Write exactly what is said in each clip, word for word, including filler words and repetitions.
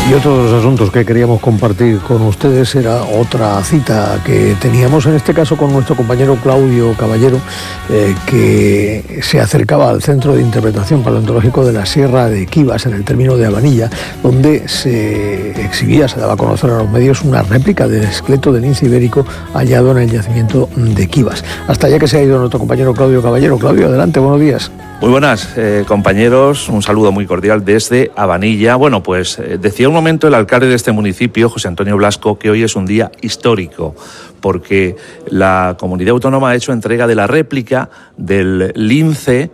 Y otro de los asuntos que queríamos compartir con ustedes era otra cita que teníamos, en este caso con nuestro compañero Claudio Caballero, eh, que se acercaba al Centro de Interpretación Paleontológico de la Sierra de Quivas, en el término de Abanilla, donde se exhibía, se daba a conocer a los medios una réplica del esqueleto del lince ibérico hallado en el yacimiento de Quivas. Hasta allá que se ha ido nuestro compañero Claudio Caballero. Claudio, adelante, buenos días. Muy buenas, eh, compañeros, un saludo muy cordial desde Abanilla. Bueno, pues eh, decía un momento el alcalde de este municipio, José Antonio Blasco, que hoy es un día histórico, porque la comunidad autónoma ha hecho entrega de la réplica del lince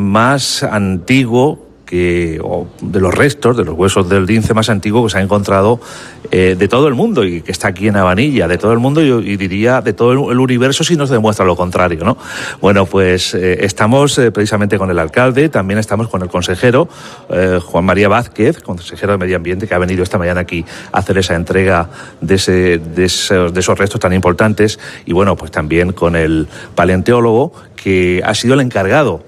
más antiguo, que, o de los restos, de los huesos del lince más antiguo que se ha encontrado eh, de todo el mundo y que está aquí en Abanilla, de todo el mundo y, y diría de todo el universo si nos demuestra lo contrario, ¿no? Bueno, pues eh, estamos eh, precisamente con el alcalde, también estamos con el consejero eh, Juan María Vázquez, consejero de Medio Ambiente, que ha venido esta mañana aquí a hacer esa entrega de, ese, de, esos, de esos restos tan importantes, y bueno, pues también con el paleontólogo que ha sido el encargado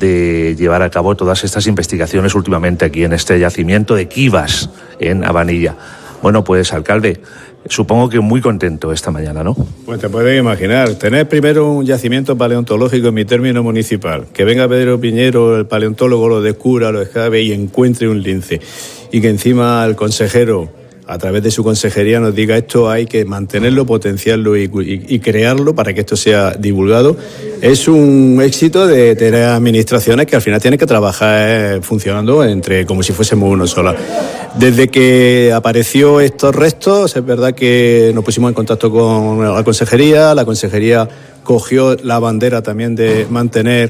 de llevar a cabo todas estas investigaciones últimamente aquí en este yacimiento de Quivas, en Abanilla. Bueno, pues, alcalde, supongo que muy contento esta mañana, ¿no? Pues te puedes imaginar, tener primero un yacimiento paleontológico en mi término municipal, que venga Pedro Piñero, el paleontólogo, lo descubra, lo excave y encuentre un lince, y que encima el consejero, a través de su consejería, nos diga esto hay que mantenerlo, potenciarlo y, y, y crearlo para que esto sea divulgado. Es un éxito de tener administraciones que al final tienen que trabajar funcionando entre como si fuésemos uno sola. Desde que apareció estos restos, es verdad que nos pusimos en contacto con la consejería, la consejería cogió la bandera también de mantener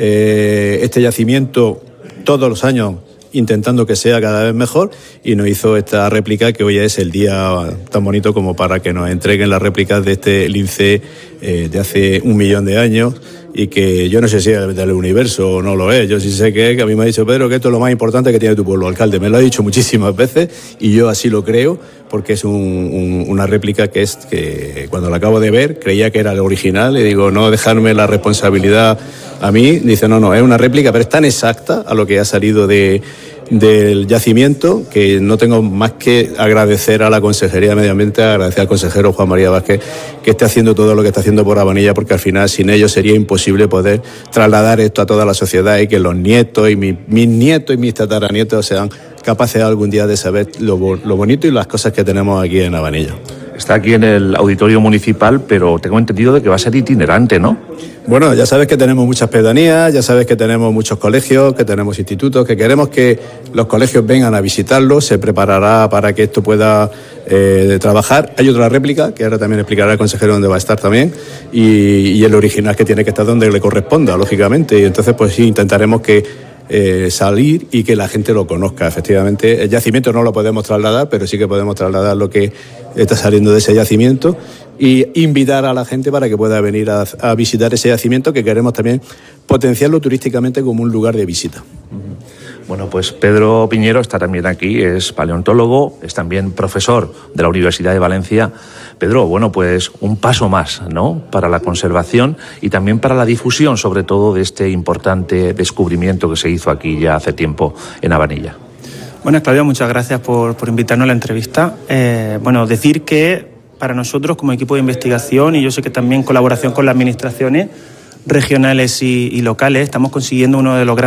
eh, este yacimiento todos los años, intentando que sea cada vez mejor, y nos hizo esta réplica que hoy es el día tan bonito como para que nos entreguen las réplicas de este lince eh, de hace un millón de años, y que yo no sé si es del universo o no lo es, yo sí sé que es, que a mí me ha dicho Pedro que esto es lo más importante que tiene tu pueblo, alcalde, me lo ha dicho muchísimas veces y yo así lo creo, porque es un, un, una réplica que es que cuando la acabo de ver creía que era el original y digo, no dejarme la responsabilidad a mí, dice no, no, es una réplica, pero es tan exacta a lo que ha salido de del yacimiento que no tengo más que agradecer a la Consejería de Medio Ambiente, agradecer al consejero Juan María Vázquez que esté haciendo todo lo que está haciendo por Abanilla, porque al final sin ellos sería imposible poder trasladar esto a toda la sociedad y que los nietos y mi, mis nietos y mis tataranietos sean capaces algún día de saber lo, lo bonito y las cosas que tenemos aquí en Abanilla. Está aquí en el auditorio municipal, pero tengo entendido de que va a ser itinerante, ¿no? Bueno, ya sabes que tenemos muchas pedanías, ya sabes que tenemos muchos colegios, que tenemos institutos, que queremos que los colegios vengan a visitarlo, se preparará para que esto pueda eh, trabajar. Hay otra réplica, que ahora también explicará el consejero dónde va a estar también, y, y el original que tiene que estar donde le corresponda, lógicamente, y entonces pues sí, intentaremos que Eh, salir y que la gente lo conozca. Efectivamente, el yacimiento no lo podemos trasladar, pero sí que podemos trasladar lo que está saliendo de ese yacimiento y invitar a la gente para que pueda venir a, a visitar ese yacimiento, que queremos también potenciarlo turísticamente como un lugar de visita. Bueno, pues Pedro Piñero está también aquí, es paleontólogo, es también profesor de la Universidad de Valencia. Pedro, bueno, pues un paso más, ¿no?, para la conservación y también para la difusión, sobre todo, de este importante descubrimiento que se hizo aquí ya hace tiempo en Abanilla. Bueno, Claudio, muchas gracias por, por invitarnos a la entrevista. Eh, bueno, decir que para nosotros como equipo de investigación, y yo sé que también en colaboración con las administraciones regionales y, y locales, estamos consiguiendo uno de los grandes